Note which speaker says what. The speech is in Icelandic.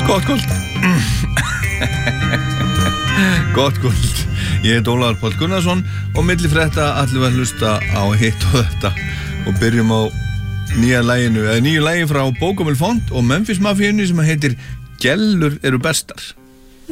Speaker 1: Gott kvöld. Gott kvöld. Ég heit Ólafur Páll Gunnarsson og milli frétta ætlum við að hlusta á hitt og þetta og byrjum á nýju lagi frá Bókamöl Font og Memphis Mafíunni sem heitir Gellur eru bestar.